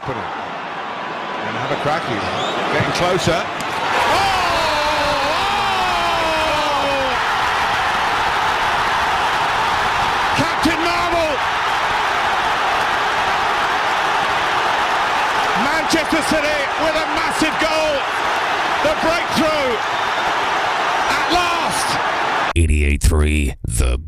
Put it. And have a crack. He's getting closer. Captain Marvel! Manchester City with a massive goal. The breakthrough at last. 88.3 The